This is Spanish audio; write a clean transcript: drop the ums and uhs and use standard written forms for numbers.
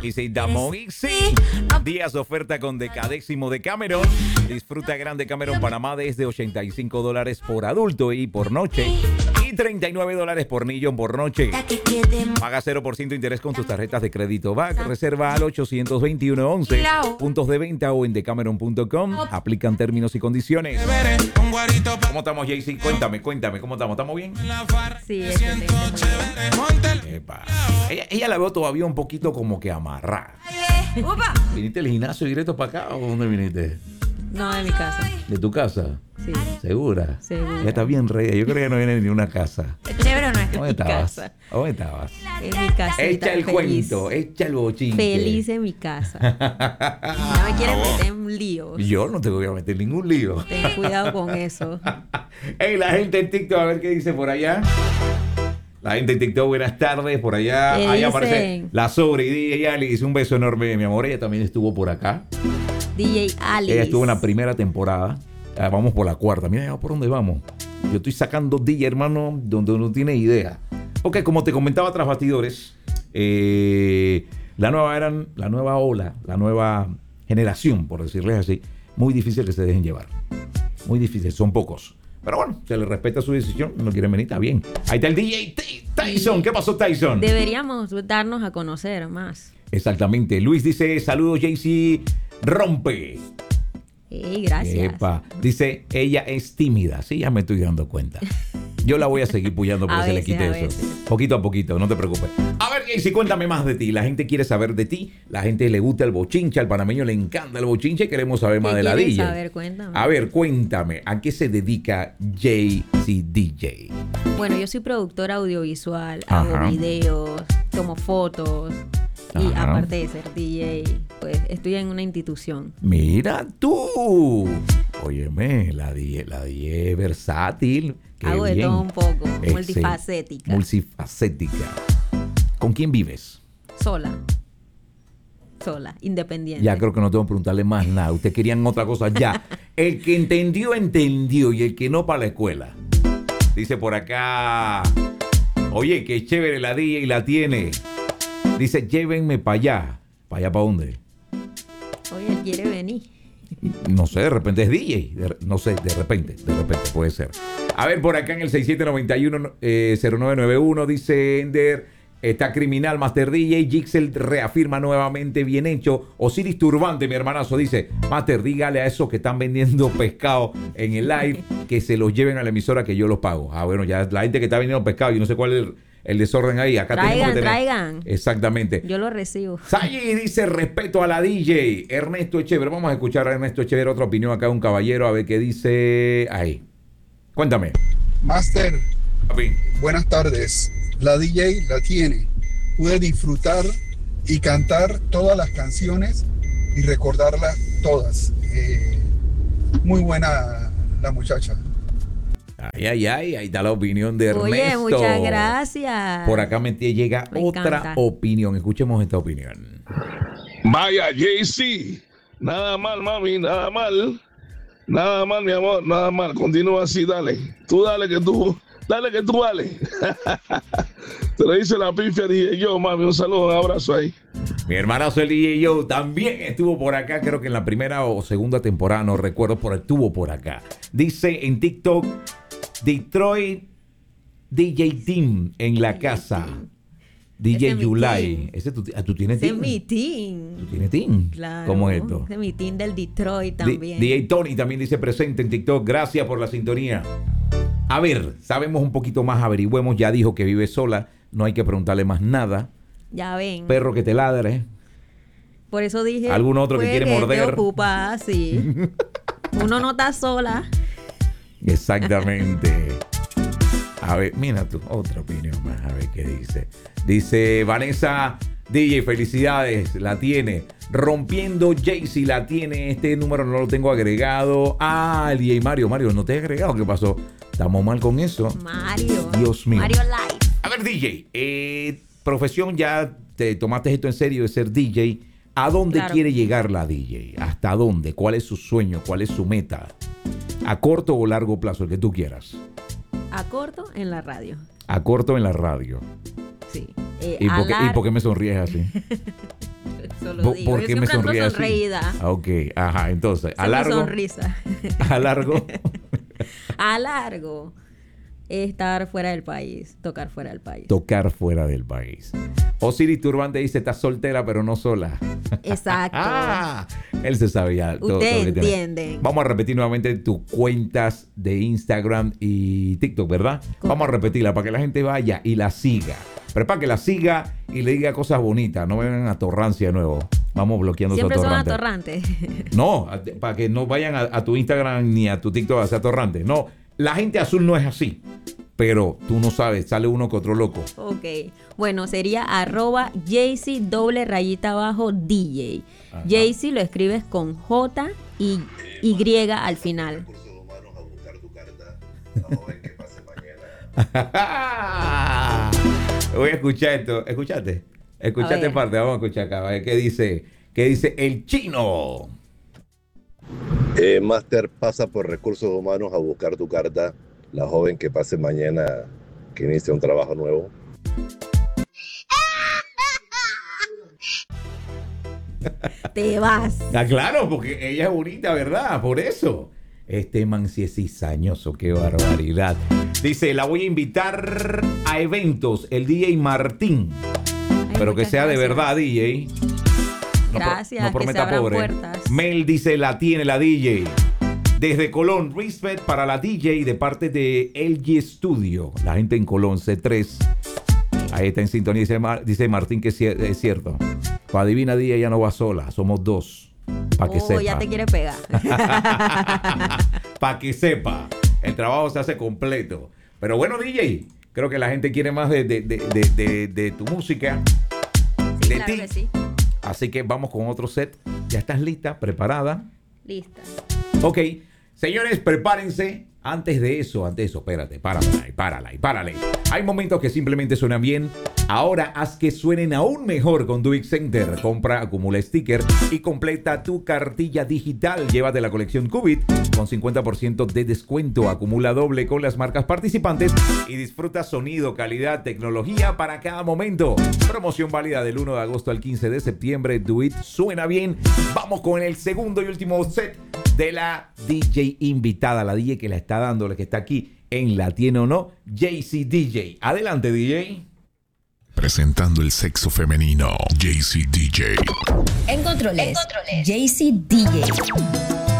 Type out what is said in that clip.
Easy Damo Easy. Días de oferta con Decadécimo de Cameron. Disfruta Grande Cameron Panamá desde $85 por adulto y por noche. Y $39 por niño por noche. Paga 0% interés con tus tarjetas de crédito BAC. Reserva al 821-11. Puntos de venta o en decameron.com. Aplican términos y condiciones. ¿Cómo estamos, Jaycee? Cuéntame, ¿cómo estamos? ¿Estamos bien? Sí, excelente. Epa. Ella la veo todavía un poquito como que amarrada. ¿Viniste al gimnasio directo para acá o dónde viniste? No, de mi casa. ¿De tu casa? Sí. ¿Segura? Segura. Ya está bien reída. Yo creo que no viene ni una casa. Chévere, no es ¿Dónde mi estabas? casa. ¿Dónde estabas? Es mi casita. Echa el feliz. cuento, echa el bochinche. Feliz en mi casa. No me quieres meter en líos. Yo no te voy a meter en ningún lío. Ten cuidado con eso. Hey, la gente en TikTok, a ver qué dice por allá. La gente en TikTok, buenas tardes, por allá. ¿Qué Ahí dicen? aparece la sobre y DJ Alice. Un beso enorme, mi amor. Ella también estuvo por acá. DJ Alice. Ella estuvo en la primera temporada. Vamos por la cuarta. Mira ya por dónde vamos. Yo estoy sacando DJ, hermano, donde no tiene idea. Ok, como te comentaba tras bastidores, la nueva ola, la nueva generación, por decirles así, muy difícil que se dejen llevar. Muy difícil, son pocos. Pero bueno, se le respeta su decisión, no quieren venir, está bien. Ahí está el DJ Tyson. ¿Qué pasó, Tyson? Deberíamos darnos a conocer más. Exactamente. Luis dice, saludos, Jaycee, rompe. Gracias. Epa. Dice, ella es tímida. Sí, ya me estoy dando cuenta. Yo la voy a seguir puyando para que se le quite eso. Poquito a poquito, no te preocupes. A ver, Jaycee, cuéntame más de ti. La gente quiere saber de ti. La gente le gusta el bochinche. Al panameño le encanta el bochinche. Queremos saber más de la DJ. Cuéntame. A ver, cuéntame. ¿A qué se dedica Jaycee DJ? Bueno, yo soy productora audiovisual. Hago videos, tomo fotos. Y aparte de ser DJ, pues estoy en una institución. Mira tú. Óyeme, la DJ es versátil. Qué hago bien. De todo un poco. Excelente. Multifacética. ¿Con quién vives? Sola, independiente. Ya creo que no tengo que preguntarle más nada. Ustedes querían otra cosa ya. El que entendió, entendió. Y el que no, para la escuela. Dice por acá. Oye, qué chévere la DJ y la tiene. Dice, llévenme para allá. ¿Para allá para dónde? Oye, él quiere venir. No sé, de repente es DJ. No sé, de repente puede ser. A ver, por acá en el 6791-0991 dice Ender, está criminal Master DJ. Jixel reafirma nuevamente, bien hecho. Osiris Turbante, mi hermanazo, dice, Master, dígale a esos que están vendiendo pescado en el live que se los lleven a la emisora que yo los pago. Bueno, ya la gente que está vendiendo pescado, yo no sé cuál es el desorden ahí. Acá traigan. Exactamente. Yo lo recibo. Sayi dice, respeto a la DJ. Ernesto Echever. Vamos a escuchar a Ernesto Echever, otra opinión acá de un caballero, a ver qué dice ahí. Cuéntame. Master, buenas tardes. La DJ la tiene. Puede disfrutar y cantar todas las canciones y recordarlas todas. Muy buena la muchacha. Ahí está la opinión de Ernesto. Oye, muchas gracias. Por acá me llega otra encanta. opinión. Escuchemos esta opinión. Vaya, Jaycee. Nada mal, mami, nada mal. Nada mal, mi amor, nada mal. Continúa así, dale. Tú dale que tú dale. Te lo dice la pifia DJ yo, mami. Un saludo, un abrazo ahí. Mi hermanazo el DJ Joe también estuvo por acá, creo que en la primera o segunda temporada, no recuerdo, pero estuvo por acá. Dice en TikTok, Detroit DJ Team en la casa. DJ Yulai. ¿Tú tienes Ese team? es mi team. ¿Tú tienes team? Claro. ¿Cómo es esto? Ese es mi team del Detroit también. DJ Tony también dice presente en TikTok. Gracias por la sintonía. A ver, sabemos un poquito más, averigüemos. Ya dijo que vive sola. No hay que preguntarle más nada. Ya ven. Perro que te ladre. Por eso dije. ¿Algún otro que quiere morder? Te ocupa, sí. Uno no está sola. Exactamente. A ver, mira tú, otra opinión más, a ver qué dice. Dice Vanessa, DJ, felicidades, la tiene. Rompiendo Jaycee, la tiene. Este número no lo tengo agregado. DJ Mario, no te he agregado, ¿qué pasó? Estamos mal con eso. Mario. Dios mío. Mario Live. A ver, DJ, profesión, ya te tomaste esto en serio de ser DJ. ¿A dónde quiere llegar la DJ? ¿Hasta dónde? ¿Cuál es su sueño? ¿Cuál es su meta? ¿A corto o largo plazo? El que tú quieras. A corto en la radio. A corto en la radio. Sí. ¿Y por qué me sonríes así? Solo digo. ¿Por Yo qué me siempre ando sonríe así? sonreída. Ok, ajá, entonces, Esa a es mi largo. sonrisa. A largo. A largo. Estar fuera del país. Tocar fuera del país. Tocar fuera del país. Osiris Turbante dice, estás soltera pero no sola. Exacto. Él se sabía todo lo Ustedes que tiene. entienden. Vamos a repetir nuevamente tus cuentas de Instagram y TikTok, ¿verdad? Correcto. Vamos a repetirla para que la gente vaya y la siga. Pero para que la siga y le diga cosas bonitas, no vengan a Torrancia de nuevo. Vamos bloqueando Siempre esos son atorrantes. atorrantes. No, para que no vayan a tu Instagram ni a tu TikTok a ser atorrantes. No, la gente azul no es así. Pero tú no sabes, sale uno que otro loco. Ok. Bueno, sería @Jaycee _DJ. Ajá. Jaycee lo escribes con J y Y al final. Voy a escuchar esto. ¿Escuchaste? Escuchaste parte. Vamos a escuchar acá. A ver qué dice el chino. Master, pasa por recursos humanos a buscar tu carta. La joven que pase mañana, que inicia un trabajo nuevo. Te vas. Ah, claro, porque ella es bonita, ¿verdad? Por eso. Este man sí es cizañoso, qué barbaridad. Dice, la voy a invitar a eventos, el DJ Martín. Ay, Pero que muchas sea de gracias. verdad, DJ. Gracias, No que se prometa abran pobre. puertas. Mel dice, la tiene la DJ. Desde Colón, respect para la DJ de parte de LG Studio. La gente en Colón, C3. Ahí está en sintonía. Dice Martín que es cierto. Para Adivina DJ ya no va sola, somos dos. Para que sepa. Ya te quiere pegar. Para que sepa. El trabajo se hace completo. Pero bueno, DJ, creo que la gente quiere más de tu música. Sí, de claro ti. que sí. Así que vamos con otro set. ¿Ya estás lista? ¿Preparada? Lista. Ok, señores, prepárense. Antes de eso, espérate, párale. Hay momentos que simplemente suenan bien. Ahora haz que suenen aún mejor con Dubix Center. Compra, acumula sticker y completa tu cartilla digital. Llévate la colección Qubit con 50% de descuento. Acumula doble con las marcas participantes y disfruta sonido, calidad, tecnología para cada momento. Promoción válida del 1 de agosto al 15 de septiembre. Dubit suena bien. Vamos con el segundo y último set de la DJ invitada, la DJ que la está dando, la que está aquí en La Tiene o No, Jaycee DJ. Adelante, DJ. Presentando el sexo femenino, Jaycee DJ. En controles, Jaycee DJ.